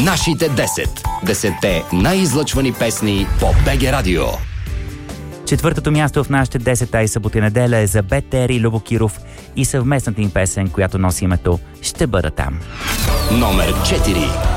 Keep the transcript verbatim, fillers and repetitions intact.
Нашите десет. Десетте най-излъчвани песни по БГ Радио. Четвъртото място в нашите десет и събота и неделя е за Бетер и Любо Киров и съвместната им песен, която носи името "Ще бъда там". Номер четири.